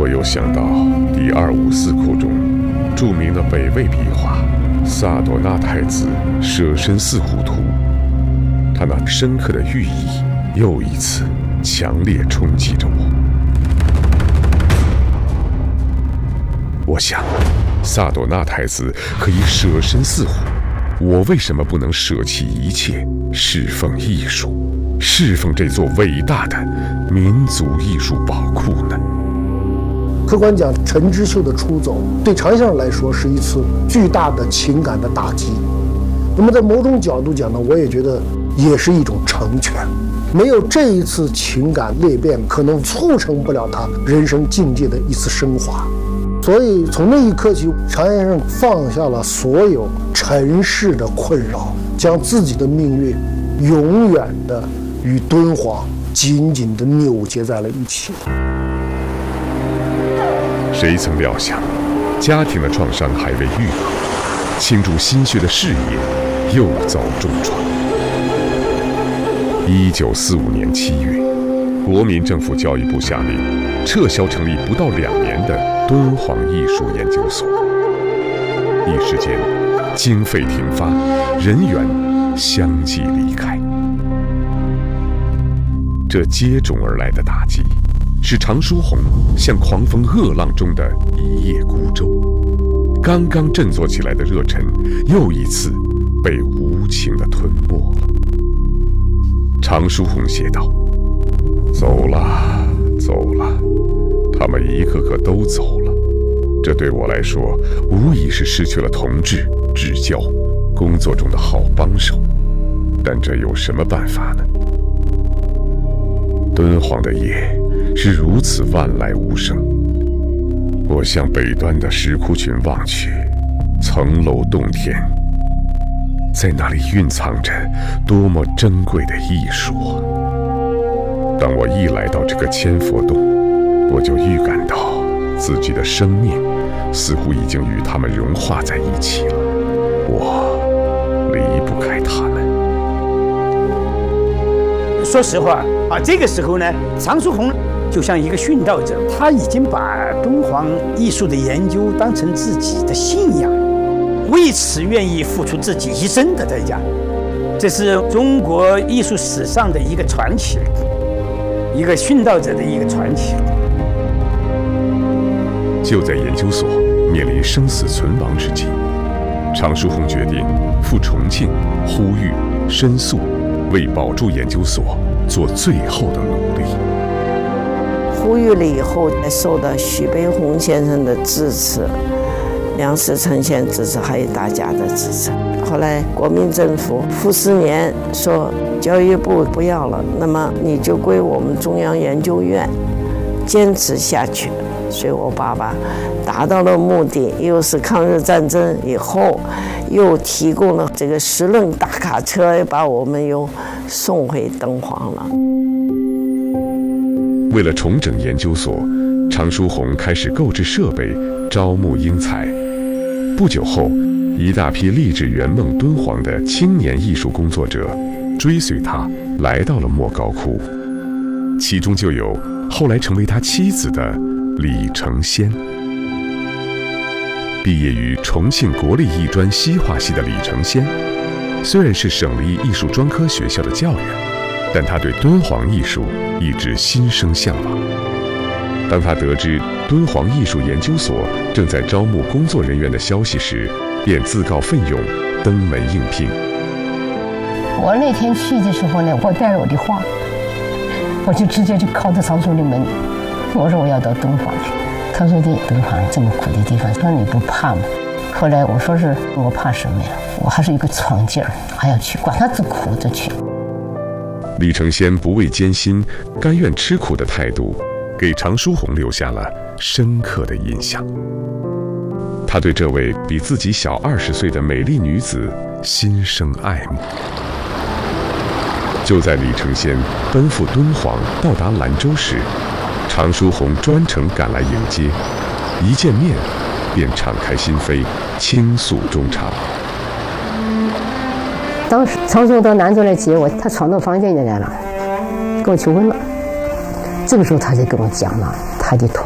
我又想到第254库中著名的北魏笔画萨朵纳太子舍身饲虎图，他那深刻的寓意又一次强烈冲击着我。我想，萨朵纳太子可以舍身饲虎，我为什么不能舍弃一切，侍奉艺术，侍奉这座伟大的民族艺术宝库呢？ 客观讲，陈之秀的出走对常先生来说是一次巨大的情感的打击。那么在某种角度讲呢，我也觉得也是一种成全。没有这一次情感裂变，可能促成不了他人生境界的一次升华。所以从那一刻起，常先生放下了所有尘世的困扰，将自己的命运永远的与敦煌紧紧地扭结在了一起。 谁曾料想，家庭的创伤还未愈合，倾注心血的事业又遭重创。1945年7月，国民政府教育部下令撤销成立不到2年的敦煌艺术研究所。一时间，经费停发，人员相继离开。这接踵而来的打击，使常书鸿像狂风恶浪中的一叶孤舟，刚刚振作起来的热忱又一次被无情地吞没了。常书鸿写道：“走了，走了，他们一个个都走了。这对我来说，无疑是失去了同志、至交、工作中的好帮手。但这有什么办法呢？敦煌的夜是如此万籁无声。我向北端的石窟群望去，层楼洞天，在那里蕴藏着多么珍贵的艺术啊！当我一来到这个千佛洞，我就预感到自己的生命似乎已经与他们融化在一起了，我离不开他们。 说实话啊，这个时候呢，常书鸿就像一个殉道者，他已经把敦煌艺术的研究当成自己的信仰，为此愿意付出自己一生的代价。这是中国艺术史上的一个传奇，一个殉道者的一个传奇。 就在研究所面临生死存亡之际，常书鸿决定赴重庆呼吁申诉，为保住研究所做最后的努力。 呼吁了以后，受到徐悲鸿先生的支持，梁思成先生支持，还有大家的支持。后来国民政府傅斯年说教育部不要了，那么你就归我们中央研究院坚持下去。所以我爸爸达到了目的，又是抗日战争以后，又提供了这个10辆大卡车，把我们又送回敦煌了。 为了重整研究所，常书鸿开始购置设备，招募英才。不久后，一大批立志圆梦敦煌的青年艺术工作者追随他来到了莫高窟，其中就有后来成为他妻子的李承先。毕业于重庆国立艺专西画系的李承先，虽然是省立艺术专科学校的教员，但他对敦煌艺术一直心生向往。当他得知敦煌艺术研究所正在招募工作人员的消息时，便自告奋勇登门应聘。 我那天去的时候呢，我带着我的画，我就直接就敲着常书的门，我说我要到敦煌去。他说的敦煌这么苦的地方，说你不怕吗？后来我说是我怕什么呀？我还是一个闯劲儿，还要去，管他多苦就去。 李承先不畏艰辛、甘愿吃苦的态度，给常书鸿留下了深刻的印象。他对这位比自己小20岁的美丽女子心生爱慕。就在李承先奔赴敦煌到达兰州时，常书鸿专程赶来迎接，一见面便敞开心扉，倾诉衷肠。 当时常书鸿到兰州来接我，他闯到房间里来了，跟我求婚了。这个时候他就跟我讲了他的